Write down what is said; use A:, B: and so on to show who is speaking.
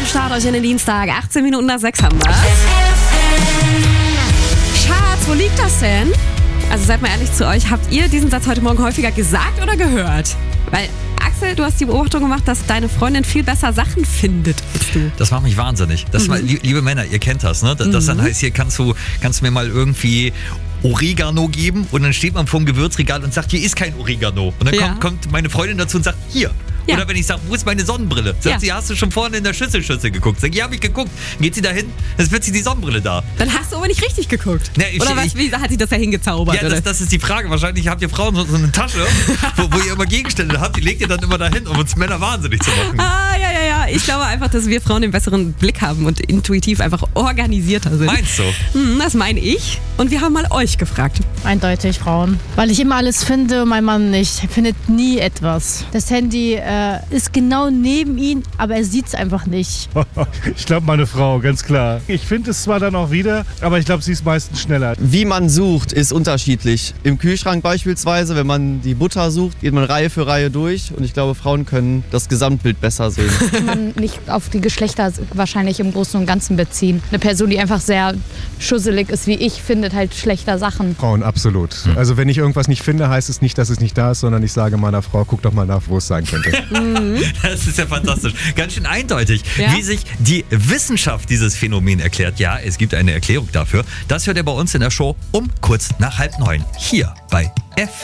A: guten Start euch in den Dienstag. 18 Minuten nach 6 haben wir. Schatz, wo liegt das denn? Also seid mal ehrlich zu euch, habt ihr diesen Satz heute Morgen häufiger gesagt oder gehört? Weil Axel, du hast die Beobachtung gemacht, dass deine Freundin viel besser Sachen findet als du.
B: Das macht mich wahnsinnig. Das mal, liebe Männer, ihr kennt das, ne? Das dann heißt, hier kannst du mir mal irgendwie Oregano geben und dann steht man vor dem Gewürzregal und sagt, hier ist kein Oregano. Und dann kommt meine Freundin dazu und sagt, hier. Ja. Oder wenn ich sage, wo ist meine Sonnenbrille? Sagt sie, hast du schon vorne in der Schüssel geguckt? Sag ich, ja, hab ich geguckt. Geht sie da hin, dann wird sie die Sonnenbrille da.
A: Dann hast du aber nicht richtig geguckt. Ne, oder wie hat sie das ja hingezaubert?
B: Ja, das ist die Frage. Wahrscheinlich habt ihr Frauen so eine Tasche, wo ihr immer Gegenstände habt, die legt ihr dann immer dahin, um uns Männer wahnsinnig zu machen.
A: Ja. Ich glaube einfach, dass wir Frauen den besseren Blick haben und intuitiv einfach organisierter sind.
B: Meinst du?
A: Das meine ich. Und wir haben mal euch gefragt.
C: Eindeutig Frauen. Weil ich immer alles finde, mein Mann nicht. Er findet nie etwas. Das Handy ist genau neben ihm, aber er sieht es einfach nicht.
D: Ich glaube, meine Frau, ganz klar. Ich finde es zwar dann auch wieder, aber ich glaube, sie ist meistens schneller.
E: Wie man sucht, ist unterschiedlich. Im Kühlschrank beispielsweise, wenn man die Butter sucht, geht man Reihe für Reihe durch. Und ich glaube, Frauen können das Gesamtbild besser sehen.
F: Kann man nicht auf die Geschlechter wahrscheinlich im Großen und Ganzen beziehen. Eine Person, die einfach sehr schusselig ist wie ich, findet halt schlechter Sachen.
D: Frauen, absolut. Also wenn ich irgendwas nicht finde, heißt es nicht, dass es nicht da ist, sondern ich sage meiner Frau, guck doch mal nach, wo es sein könnte.
B: Das ist ja fantastisch. Ganz schön eindeutig, wie sich die Wissenschaft dieses Phänomen erklärt. Ja, es gibt eine Erklärung dafür. Das hört ihr bei uns in der Show um kurz nach 8:30. Hier bei F.